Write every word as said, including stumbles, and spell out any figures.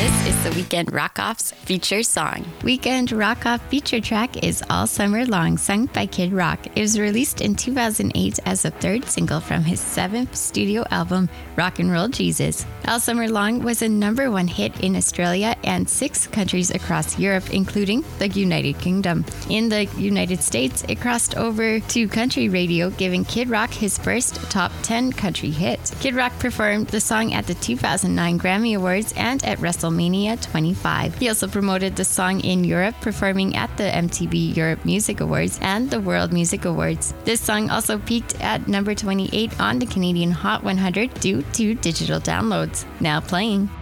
This is the Weekend Rock-Off's feature song. Weekend Rock-Off feature track is All Summer Long, sung by Kid Rock. It was released in two thousand eight as the third single from his seventh studio album, Rock and Roll Jesus. All Summer Long was a number one hit in Australia and six countries across Europe, including the United Kingdom. In the United States, it crossed over to country radio, giving Kid Rock his first top ten country hit. Kid Rock performed the song at the two thousand nine Grammy Awards and at WrestleMania twenty-five. He also promoted the song in Europe, performing at the M T V Europe Music Awards and the World Music Awards. This song also peaked at number twenty-eight on the Canadian Hot one hundred due to digital downloads. Now playing.